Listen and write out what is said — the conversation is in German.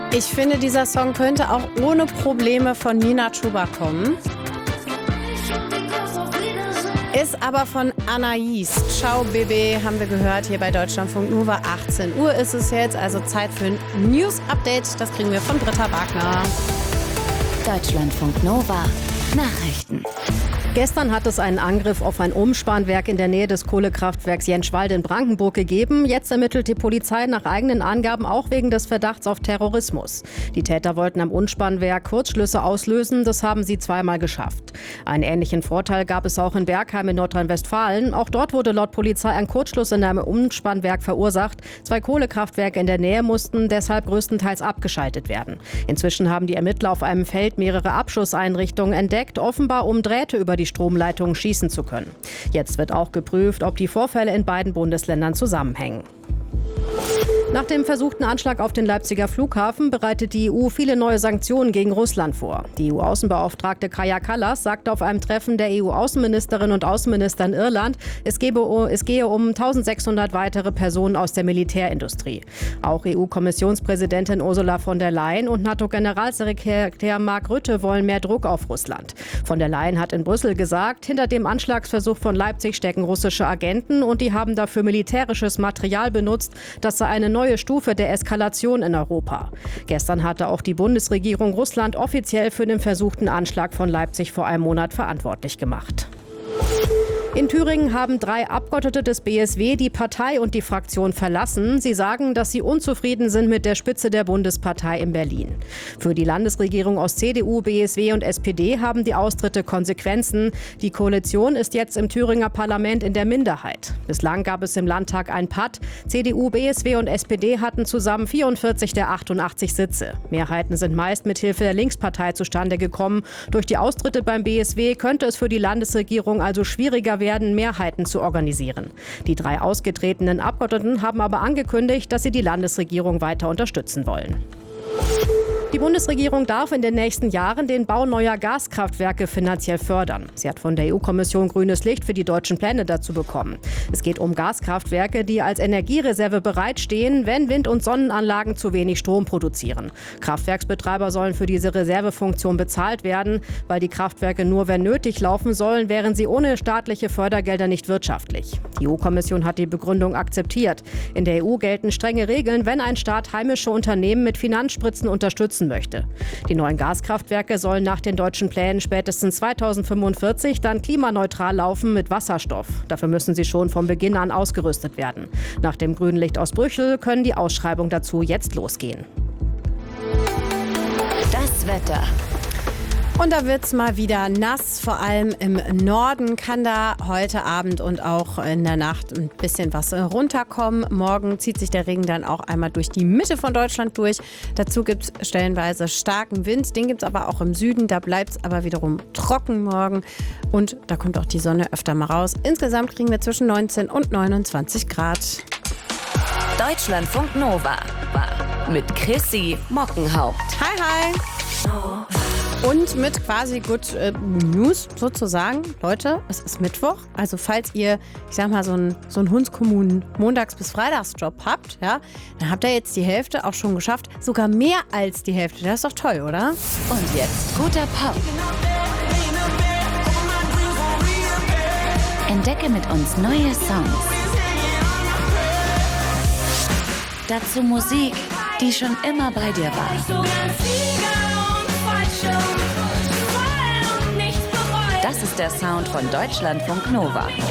Ich finde, dieser Song könnte auch ohne Probleme von Nina Chuba kommen. Ist aber von Anais. Ciao Bébé, haben wir gehört hier bei Deutschlandfunk Nova. 18 Uhr ist es jetzt, also Zeit für ein News-Update. Das kriegen wir von Britta Wagner. Deutschlandfunk Nova Nachrichten. Gestern hat es einen Angriff auf ein Umspannwerk in der Nähe des Kohlekraftwerks Jänschwalde in Brandenburg gegeben. Jetzt ermittelt die Polizei nach eigenen Angaben auch wegen des Verdachts auf Terrorismus. Die Täter wollten am Umspannwerk Kurzschlüsse auslösen. Das haben sie zweimal geschafft. Einen ähnlichen Vorteil gab es auch in Bergheim in Nordrhein-Westfalen. Auch dort wurde laut Polizei ein Kurzschluss in einem Umspannwerk verursacht. 2 Kohlekraftwerke in der Nähe mussten deshalb größtenteils abgeschaltet werden. Inzwischen haben die Ermittler auf einem Feld mehrere Abschusseinrichtungen entdeckt, offenbar um Drähte über die Stromleitungen schießen zu können. Jetzt wird auch geprüft, ob die Vorfälle in beiden Bundesländern zusammenhängen. Nach dem versuchten Anschlag auf den Leipziger Flughafen bereitet die EU viele neue Sanktionen gegen Russland vor. Die EU-Außenbeauftragte Kaja Kallas sagte auf einem Treffen der EU-Außenministerinnen und Außenminister in Irland, es gehe um 1600 weitere Personen aus der Militärindustrie. Auch EU-Kommissionspräsidentin Ursula von der Leyen und NATO-Generalsekretär Mark Rutte wollen mehr Druck auf Russland. Von der Leyen hat in Brüssel gesagt, hinter dem Anschlagsversuch von Leipzig stecken russische Agenten und die haben dafür militärisches Material benutzt. Das sei eine neue Stufe der Eskalation in Europa. Gestern hatte auch die Bundesregierung Russland offiziell für den versuchten Anschlag von Leipzig vor einem Monat verantwortlich gemacht. In Thüringen haben 3 Abgeordnete des BSW die Partei und die Fraktion verlassen. Sie sagen, dass sie unzufrieden sind mit der Spitze der Bundespartei in Berlin. Für die Landesregierung aus CDU, BSW und SPD haben die Austritte Konsequenzen. Die Koalition ist jetzt im Thüringer Parlament in der Minderheit. Bislang gab es im Landtag ein Patt. CDU, BSW und SPD hatten zusammen 44 der 88 Sitze. Mehrheiten sind meist mit Hilfe der Linkspartei zustande gekommen. Durch die Austritte beim BSW könnte es für die Landesregierung also schwieriger werden, Mehrheiten zu organisieren. Die 3 ausgetretenen Abgeordneten haben aber angekündigt, dass sie die Landesregierung weiter unterstützen wollen. Die Bundesregierung darf in den nächsten Jahren den Bau neuer Gaskraftwerke finanziell fördern. Sie hat von der EU-Kommission grünes Licht für die deutschen Pläne dazu bekommen. Es geht um Gaskraftwerke, die als Energiereserve bereitstehen, wenn Wind- und Sonnenanlagen zu wenig Strom produzieren. Kraftwerksbetreiber sollen für diese Reservefunktion bezahlt werden. Weil die Kraftwerke nur, wenn nötig, laufen sollen, wären sie ohne staatliche Fördergelder nicht wirtschaftlich. Die EU-Kommission hat die Begründung akzeptiert. In der EU gelten strenge Regeln, wenn ein Staat heimische Unternehmen mit Finanzspritzen unterstützen möchte. Die neuen Gaskraftwerke sollen nach den deutschen Plänen spätestens 2045 dann klimaneutral laufen mit Wasserstoff. Dafür müssen sie schon von Beginn an ausgerüstet werden. Nach dem grünen Licht aus Brüssel können die Ausschreibungen dazu jetzt losgehen. Das Wetter. Und da wird's mal wieder nass, vor allem im Norden kann da heute Abend und auch in der Nacht ein bisschen was runterkommen. Morgen zieht sich der Regen dann auch einmal durch die Mitte von Deutschland durch. Dazu gibt's stellenweise starken Wind, den gibt's aber auch im Süden. Da bleibt's aber wiederum trocken morgen und da kommt auch die Sonne öfter mal raus. Insgesamt kriegen wir zwischen 19 und 29 Grad. Deutschlandfunk Nova mit Chrissy Mockenhaupt. Hi, hi. Und mit quasi Good News sozusagen. Leute, es ist Mittwoch. Also falls ihr, ich sag mal, so einen Hundskommunen Montags- bis Freitagsjob habt, ja, dann habt ihr jetzt die Hälfte auch schon geschafft. Sogar mehr als die Hälfte. Das ist doch toll, oder? Und jetzt guter Pop. Entdecke mit uns neue Songs. Dazu Musik, die schon immer bei dir war. Das ist der Sound von Deutschlandfunk Nova.